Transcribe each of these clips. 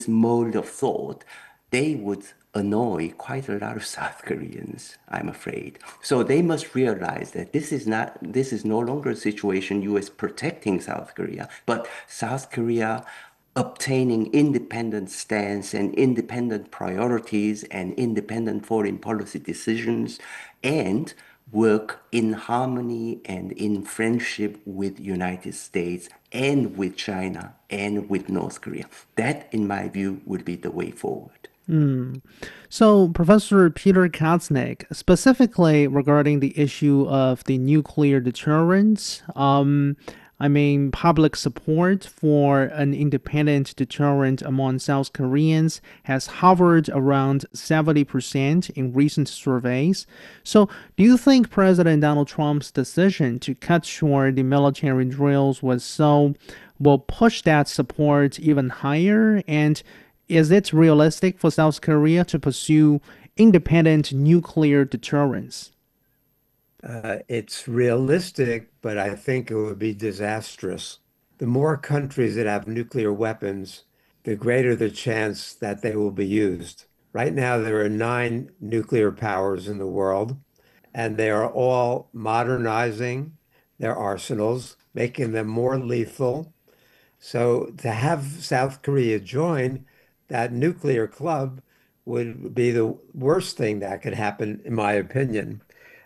mode of thought, they would annoy quite a lot of South Koreans, I'm afraid. So they must realize that this is no longer a situation US protecting South Korea, but South Korea obtaining independent stance and independent priorities and independent foreign policy decisions and work in harmony and in friendship with United States and with China and with North Korea. That, in my view, would be the way forward. Hmm. So, Professor Peter Katznick, specifically regarding the issue of the nuclear deterrence, public support for an independent deterrent among South Koreans has hovered around 70% in recent surveys. So, do you think President Donald Trump's decision to cut short the military drills will push that support even higher? And is it realistic for South Korea to pursue independent nuclear deterrence? It's realistic, but I think it would be disastrous. The more countries that have nuclear weapons, the greater the chance that they will be used. Right now, there are nine nuclear powers in the world, and they are all modernizing their arsenals, making them more lethal. So to have South Korea join that nuclear club would be the worst thing that could happen, in my opinion.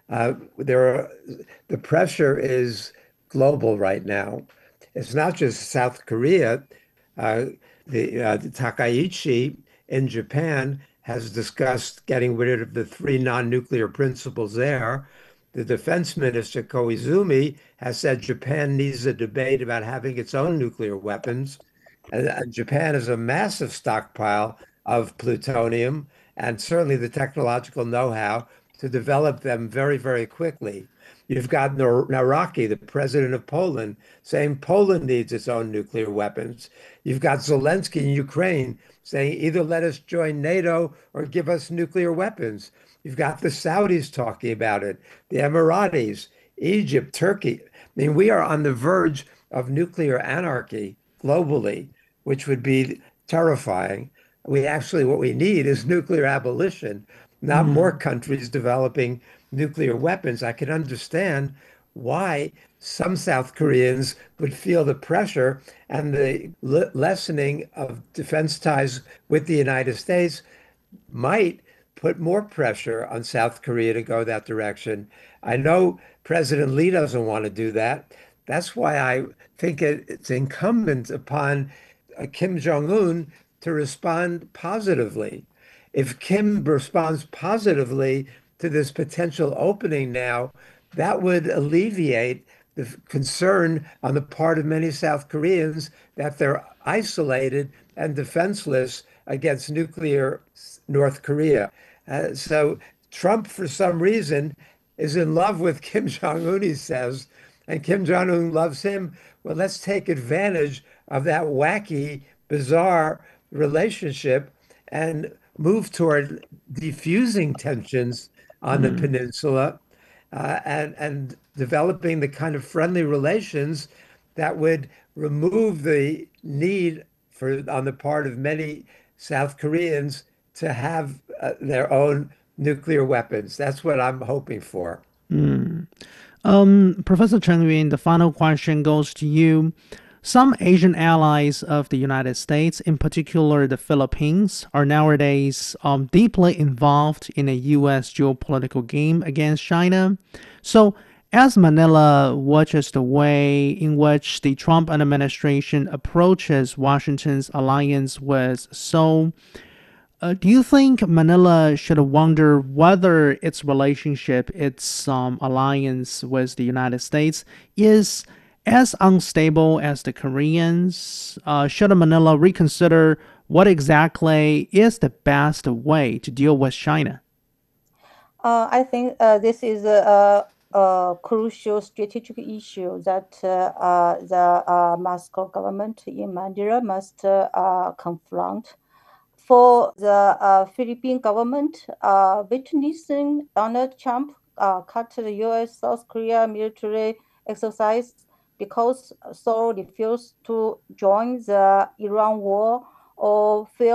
There are the pressure is global right now. It's not just South Korea. Uh, the Takaichi in Japan has discussed getting rid of the three non-nuclear principles there. The defense minister Koizumi has said Japan needs a debate about having its own nuclear weapons. And Japan has a massive stockpile of plutonium and certainly the technological know-how to develop them very, very quickly. You've got Naraki, the president of Poland, saying Poland needs its own nuclear weapons. You've got Zelensky in Ukraine saying either let us join NATO or give us nuclear weapons. You've got the Saudis talking about it, the Emiratis, Egypt, Turkey. I mean, we are on the verge of nuclear anarchy globally, which would be terrifying. What we need is nuclear abolition, not more Hmm. countries developing nuclear weapons. I can understand why some South Koreans would feel the pressure and the lessening of defense ties with the United States might put more pressure on South Korea to go that direction. I know President Lee doesn't want to do that. That's why I think it's incumbent upon Kim Jong-un to respond positively. If Kim responds positively to this potential opening now, that would alleviate the concern on the part of many South Koreans that they're isolated and defenseless against nuclear North Korea. So Trump, for some reason, is in love with Kim Jong-un, he says, and Kim Jong-un loves him. Well, let's take advantage of that wacky, bizarre relationship and move toward diffusing tensions on the Hmm. peninsula and developing the kind of friendly relations that would remove the need for on the part of many South Koreans to have their own nuclear weapons. That's what I'm hoping for. Hmm. Professor Chen Yun, the final question goes to you. Some Asian allies of the United States, in particular the Philippines, are nowadays deeply involved in a U.S. geopolitical game against China. So, as Manila watches the way in which the Trump administration approaches Washington's alliance with Seoul, do you think Manila should wonder whether its alliance with the United States, is as unstable as the Koreans? Should Manila reconsider what exactly is the best way to deal with China? I think this is a crucial strategic issue that the Moscow government in Manila must confront. For the Philippine government, witnessing Donald Trump cut the U.S. South Korea military exercise because Seoul refused to join the Iran war or fail